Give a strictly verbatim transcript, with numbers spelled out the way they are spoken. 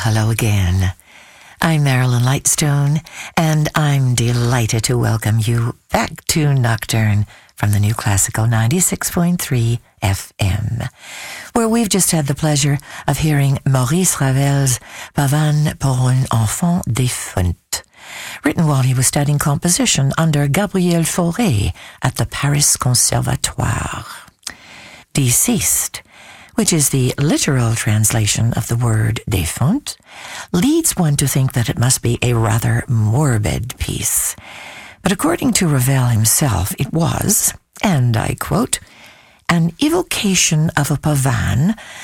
hello again. I'm Marilyn Lightstone, and I'm delighted to welcome you back to Nocturne from the New Classical ninety-six point three F M, where we've just had the pleasure of hearing Maurice Ravel's Pavane pour un enfant défunt, written while he was studying composition under Gabriel Fauré at the Paris Conservatoire. Deceased, which is the literal translation of the word défunt, leads one to think that it must be a rather morbid piece. But according to Ravel himself, it was, and I quote, an evocation of a pavane